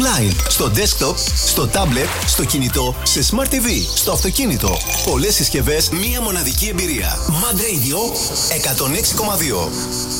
online, στο desktop, στο tablet, στο κινητό, σε Smart TV, στο αυτοκίνητο. Πολλές συσκευές, μία μοναδική εμπειρία. Mad Radio 106,2.